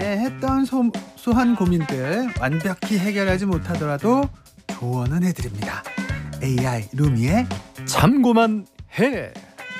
애매했던 소소한 고민들 완벽히 해결하지 못하더라도 조언은 해드립니다. AI 루미의 참고만 해.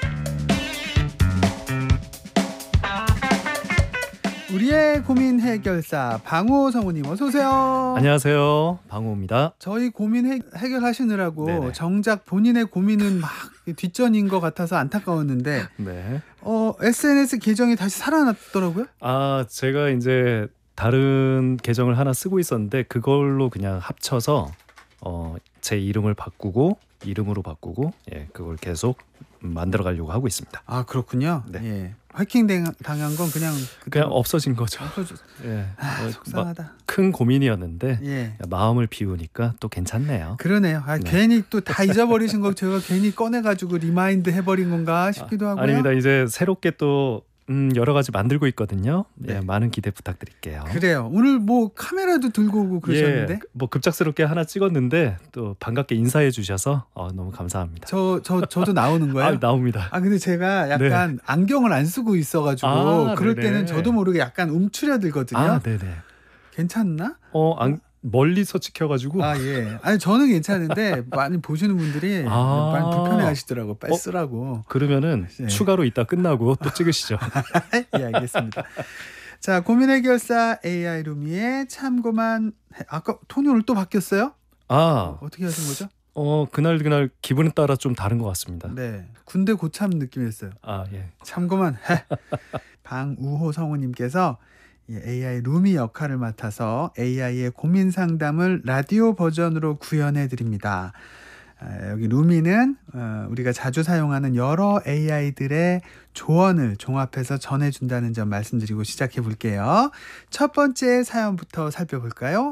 우리의 고민 해결사 방호 성우님 어서 오세요. 안녕하세요. 방호입니다. 저희 고민 해결하시느라고 네네. 정작 본인의 고민은 막 뒷전인 것 같아서 안타까웠는데 네. SNS 계정이 다시 살아났더라고요. 제가 이제 다른 계정을 하나 쓰고 있었는데 그걸로 그냥 합쳐서 제 이름을 바꾸고 이름으로 바꾸고 그걸 계속 만들어 가려고 하고 있습니다. 아 그렇군요. 네. 예. 해킹 당한 건 그냥 없어진 거죠. 예. 속상하다. 큰 고민이었는데 예. 마음을 비우니까 또 괜찮네요. 그러네요. 네. 괜히 또 다 잊어버리신 거 제가 괜히 꺼내가지고 리마인드 해버린 건가 싶기도 하고요. 아닙니다. 이제 새롭게 또 여러 가지 만들고 있거든요. 네. 많은 기대 부탁드릴게요. 그래요. 오늘 뭐 카메라도 들고 오고 그러셨는데 뭐 급작스럽게 하나 찍었는데 또 반갑게 인사해 주셔서 너무 감사합니다. 저도 나오는 거예요? 나옵니다. 근데 제가 약간 안경을 안 쓰고 있어가지고 그럴 네네. 때는 저도 모르게 약간 움츠려들거든요. 네네. 괜찮나? 멀리서 찍혀가지고. 예. 아니 저는 괜찮은데 많이 보시는 분들이 많이 불편해하시더라고. 뺐으라고. 그러면은 네. 추가로 이따 끝나고 또 찍으시죠. 예, 알겠습니다. 자, 고민 해결사 AI 루미의 참고만 아까 톤이 오늘 또 바뀌었어요? 어떻게 하신 거죠? 그날 기분에 따라 좀 다른 것 같습니다. 네, 군대 고참 느낌이었어요. 예. 참고만 해. 방우호 성우님께서 AI 루미 역할을 맡아서 AI의 고민 상담을 라디오 버전으로 구현해 드립니다. 여기 루미는 우리가 자주 사용하는 여러 AI들의 조언을 종합해서 전해준다는 점 말씀드리고 시작해 볼게요. 첫 번째 사연부터 살펴볼까요?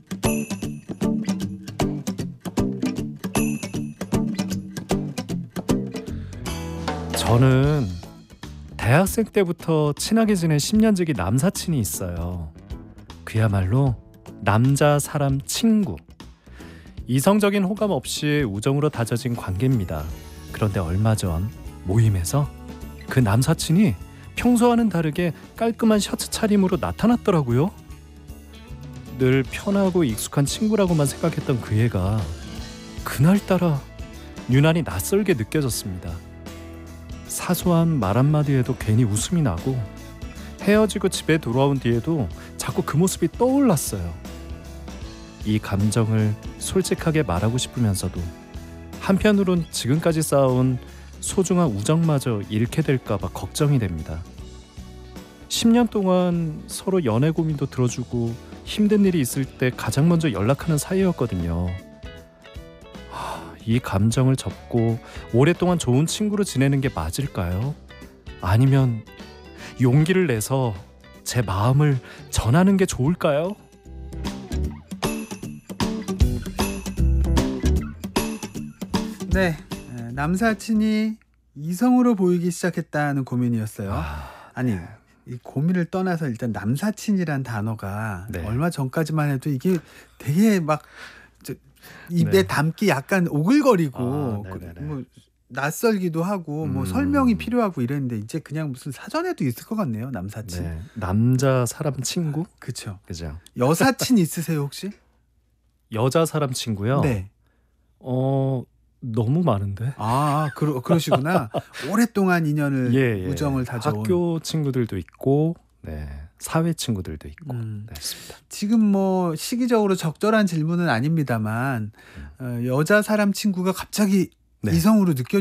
저는 대학생 때부터 친하게 지낸 10년지기 남사친이 있어요. 그야말로 남자 사람 친구. 이성적인 호감 없이 우정으로 다져진 관계입니다. 그런데 얼마 전 모임에서 그 남사친이 평소와는 다르게 깔끔한 셔츠 차림으로 나타났더라고요. 늘 편하고 익숙한 친구라고만 생각했던 그 애가 그날따라 유난히 낯설게 느껴졌습니다. 사소한 말 한마디에도 괜히 웃음이 나고 헤어지고 집에 돌아온 뒤에도 자꾸 그 모습이 떠올랐어요. 이 감정을 솔직하게 말하고 싶으면서도 한편으론 지금까지 쌓아온 소중한 우정마저 잃게 될까봐 걱정이 됩니다. 10년 동안 서로 연애 고민도 들어주고 힘든 일이 있을 때 가장 먼저 연락하는 사이였거든요. 이 감정을 접고 오랫동안 좋은 친구로 지내는 게 맞을까요? 아니면 용기를 내서 제 마음을 전하는 게 좋을까요? 네, 남사친이 이성으로 보이기 시작했다는 고민이었어요. 아니, 이 고민을 떠나서 일단 남사친이란 단어가 얼마 전까지만 해도 이게 되게 막 입에 담기 약간 오글거리고 뭐 낯설기도 하고 뭐 설명이 필요하고 이랬는데 이제 그냥 무슨 사전에도 있을 것 같네요. 남사친. 네. 남자 사람 친구? 그렇죠. 그죠. 여사친 있으세요 혹시? 여자 사람 친구요? 네. 너무 많은데. 그러시구나. 오랫동안 인연을 우정을 다져온 학교 친구들도 있고 사회 친구들도 있고 그렇습니다. 지금 뭐 시기적으로 적절한 질문은 아닙니다만 여자 사람 친구가 갑자기 이성으로 느껴